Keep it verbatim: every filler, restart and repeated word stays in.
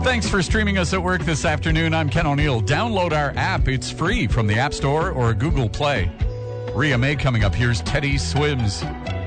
Thanks for streaming us at work this afternoon. I'm Ken O'Neill. Download our app. It's free from the App Store or Google Play. Rhea May coming up. Here's Teddy Swims.